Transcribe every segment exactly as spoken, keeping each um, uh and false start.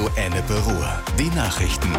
Ennepe Ruhr. Die Nachrichten.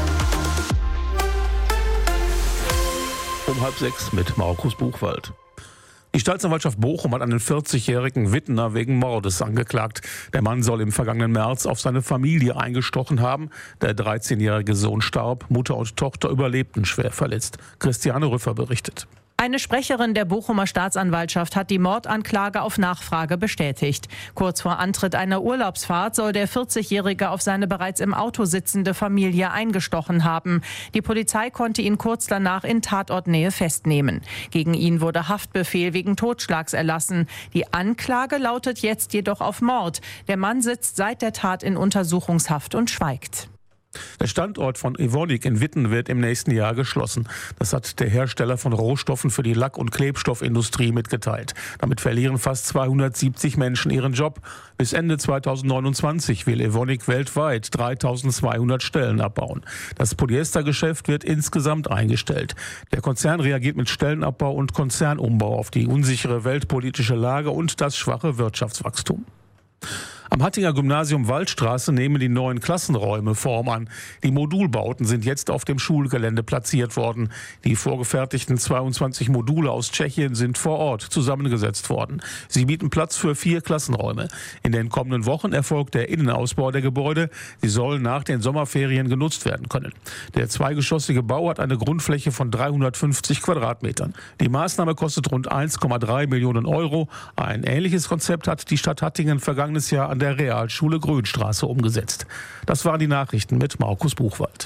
Um halb sechs mit Markus Buchwald. Die Staatsanwaltschaft Bochum hat einen vierzigjährigen Wittener wegen Mordes angeklagt. Der Mann soll im vergangenen März auf seine Familie eingestochen haben. Der dreizehnjährige Sohn starb, Mutter und Tochter überlebten schwer verletzt. Christiane Rüffer berichtet. Eine Sprecherin der Bochumer Staatsanwaltschaft hat die Mordanklage auf Nachfrage bestätigt. Kurz vor Antritt einer Urlaubsfahrt soll der vierzigjährige auf seine bereits im Auto sitzende Familie eingestochen haben. Die Polizei konnte ihn kurz danach in Tatortnähe festnehmen. Gegen ihn wurde Haftbefehl wegen Totschlags erlassen. Die Anklage lautet jetzt jedoch auf Mord. Der Mann sitzt seit der Tat in Untersuchungshaft und schweigt. Der Standort von Evonik in Witten wird im nächsten Jahr geschlossen. Das hat der Hersteller von Rohstoffen für die Lack- und Klebstoffindustrie mitgeteilt. Damit verlieren fast zweihundertsiebzig Menschen ihren Job. Bis Ende zweitausendneunundzwanzig will Evonik weltweit dreitausendzweihundert Stellen abbauen. Das Polyestergeschäft wird insgesamt eingestellt. Der Konzern reagiert mit Stellenabbau und Konzernumbau auf die unsichere weltpolitische Lage und das schwache Wirtschaftswachstum. Am Hattinger Gymnasium Waldstraße nehmen die neuen Klassenräume Form an. Die Modulbauten sind jetzt auf dem Schulgelände platziert worden. Die vorgefertigten zweiundzwanzig Module aus Tschechien sind vor Ort zusammengesetzt worden. Sie bieten Platz für vier Klassenräume. In den kommenden Wochen erfolgt der Innenausbau der Gebäude. Sie sollen nach den Sommerferien genutzt werden können. Der zweigeschossige Bau hat eine Grundfläche von dreihundertfünfzig Quadratmetern. Die Maßnahme kostet rund eins Komma drei Millionen Euro. Ein ähnliches Konzept hat die Stadt Hattingen vergangenes Jahr an der Realschule Grünstraße umgesetzt. Das waren die Nachrichten mit Markus Buchwald.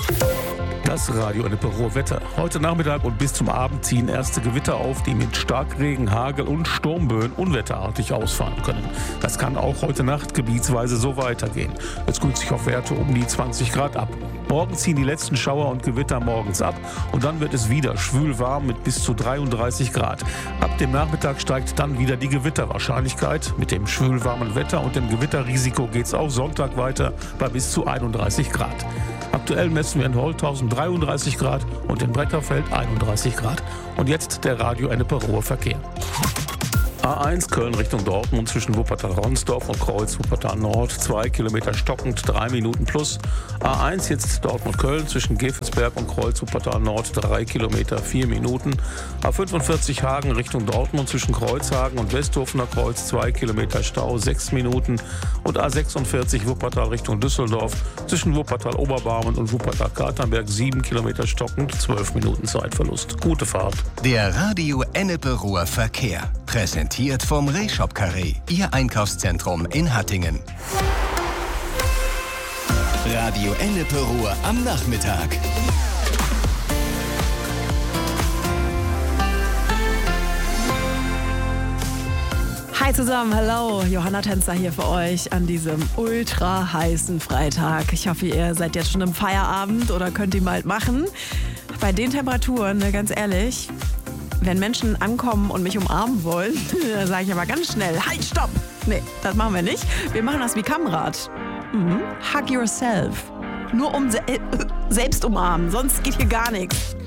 Das Radio Ennepe Ruhr Wetter. Heute Nachmittag und bis zum Abend ziehen erste Gewitter auf, die mit Starkregen, Hagel und Sturmböen unwetterartig ausfallen können. Das kann auch heute Nacht gebietsweise so weitergehen. Es kühlt sich auf Werte um die zwanzig Grad ab. Morgen ziehen die letzten Schauer und Gewitter morgens ab und dann wird es wieder schwül warm mit bis zu dreiunddreißig Grad. Ab dem Nachmittag steigt dann wieder die Gewitterwahrscheinlichkeit. Mit dem schwül warmen Wetter und dem Gewitterrisiko geht es auch Sonntag weiter bei bis zu einunddreißig Grad. Aktuell messen wir in Holthausen dreiunddreißig Grad und in Breckerfeld einunddreißig Grad. Und jetzt der Radio Ennepe Ruhr Verkehr. A eins Köln Richtung Dortmund zwischen Wuppertal-Ronsdorf und Kreuz Wuppertal Nord, zwei Kilometer stockend, drei Minuten plus. A eins jetzt Dortmund-Köln zwischen Gevelsberg und Kreuz Wuppertal Nord, drei Kilometer, vier Minuten. A fünfundvierzig Hagen Richtung Dortmund zwischen Kreuzhagen und Westhofener Kreuz, zwei Kilometer Stau, sechs Minuten. Und A sechsundvierzig Wuppertal Richtung Düsseldorf zwischen Wuppertal-Oberbarmen und Wuppertal-Katernberg, sieben Kilometer stockend, zwölf Minuten Zeitverlust. Gute Fahrt. Der Radio Ennepe Ruhr Verkehr. Präsentiert vom Rehshop Carré, Ihr Einkaufszentrum in Hattingen. Radio Ennepe Ruhr am Nachmittag. Hi zusammen, hallo, Johanna Tänzer hier für euch an diesem ultra heißen Freitag. Ich hoffe, ihr seid jetzt schon im Feierabend oder könnt ihn bald machen. Bei den Temperaturen, ne, ganz ehrlich, wenn Menschen ankommen und mich umarmen wollen, dann sage ich aber ganz schnell, halt, stopp! Nee, das machen wir nicht. Wir machen das wie Kamrat. Mhm. Hug yourself. Nur um se- selbst umarmen, sonst geht hier gar nichts.